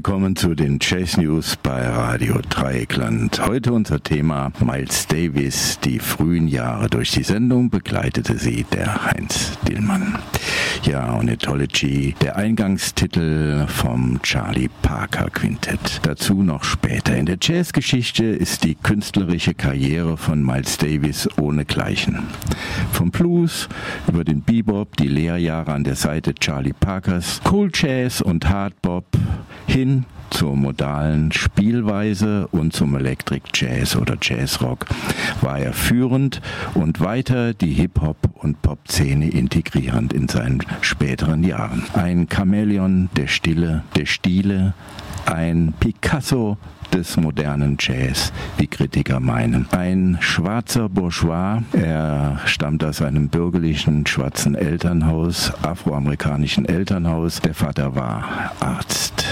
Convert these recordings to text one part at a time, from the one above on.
willkommen zu den Jazz News bei Radio Dreieckland. Heute unser Thema Miles Davis, die frühen Jahre. Durch die Sendung begleitete sie der Heinz Dillmann. Ja, Ornithology, der Eingangstitel vom Charlie Parker Quintett. Dazu noch später. In der Jazzgeschichte ist die künstlerische Karriere von Miles Davis ohnegleichen. Vom Blues über den Bebop, die Lehrjahre an der Seite Charlie Parkers, Cool Jazz und Hard Bop hin zur modalen Spielweise und zum Electric Jazz oder Jazzrock war er führend und weiter die Hip-Hop- und Pop-Szene integrierend in seinen späteren Jahren. Ein Chamäleon der Stile, ein Picasso des modernen Jazz, wie Kritiker meinen. Ein schwarzer Bourgeois, er stammt aus einem bürgerlichen schwarzen Elternhaus, afroamerikanischen Elternhaus. Der Vater war Arzt.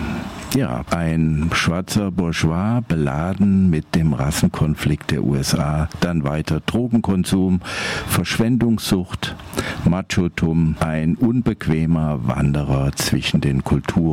Ja, ein schwarzer Bourgeois, beladen mit dem Rassenkonflikt der USA, dann weiter Drogenkonsum, Verschwendungssucht, Machotum, ein unbequemer Wanderer zwischen den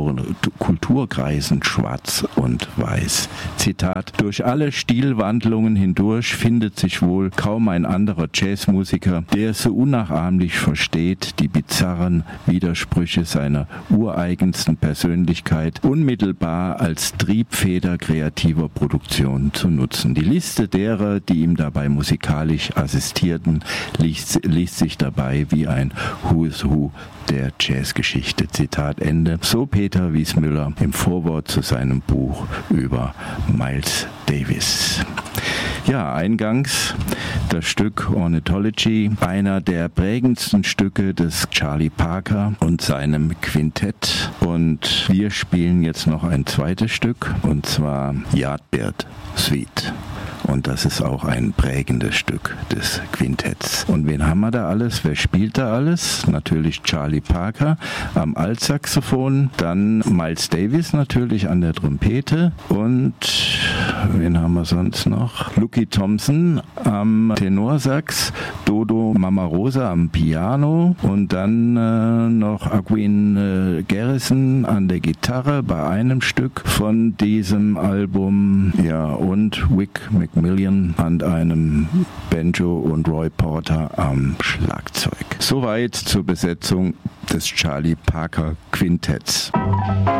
Kulturkreisen Schwarz und Weiß. Zitat: Durch alle Stilwandlungen hindurch findet sich wohl kaum ein anderer Jazzmusiker, der so unnachahmlich versteht, die bizarren Widersprüche seiner ureigensten Persönlichkeit unmittelbar als Triebfeder kreativer Produktion zu nutzen. Die Liste derer, die ihm dabei musikalisch assistierten, liest sich dabei wie ein Who is Who der Jazzgeschichte. Zitat Ende. So Peter Wiesmüller im Vorwort zu seinem Buch über Miles Davis. Ja, eingangs das Stück Ornithology, einer der prägendsten Stücke des Charlie Parker und seinem Quintett. Und wir spielen jetzt noch ein zweites Stück, und zwar Yardbird Suite. Und das ist auch ein prägendes Stück des Quintetts. Und wen haben wir da alles? Wer spielt da alles? Natürlich Charlie Parker am Altsaxophon, dann Miles Davis natürlich an der Trompete und wen haben wir sonst noch? Lucky Thompson am Tenorsax, Dodo Mamarosa am Piano und dann noch Aguin Garrison an der Gitarre bei einem Stück von diesem Album. Ja, und Wick Macmillan an einem Banjo und Roy Porter am Schlagzeug. Soweit zur Besetzung des Charlie Parker Quintetts.